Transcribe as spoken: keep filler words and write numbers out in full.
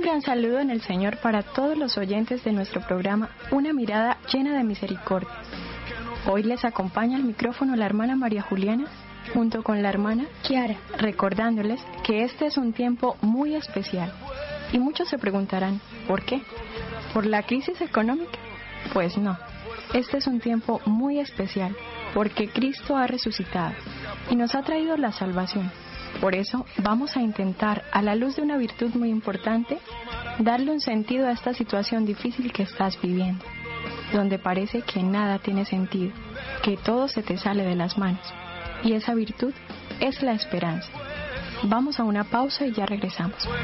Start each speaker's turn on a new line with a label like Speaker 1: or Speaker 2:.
Speaker 1: gran saludo en el Señor para todos los oyentes de nuestro programa Una mirada llena de misericordia. Hoy les acompaña al micrófono la hermana María Juliana junto con la hermana
Speaker 2: Kiara,
Speaker 1: recordándoles que este es un tiempo muy especial. Y muchos se preguntarán, ¿por qué? ¿Por la crisis económica? Pues no, este es un tiempo muy especial porque Cristo ha resucitado y nos ha traído la salvación. Por eso vamos a intentar, a la luz de una virtud muy importante, darle un sentido a esta situación difícil que estás viviendo, donde parece que nada tiene sentido, que todo se te sale de las manos. Y esa virtud es la esperanza. Vamos a una pausa y ya regresamos.